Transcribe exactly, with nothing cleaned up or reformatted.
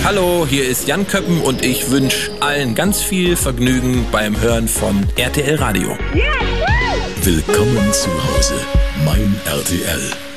Hallo, hier ist Jan Köppen und ich wünsche allen ganz viel Vergnügen beim Hören von R T L Radio. Willkommen zu Hause, mein R T L.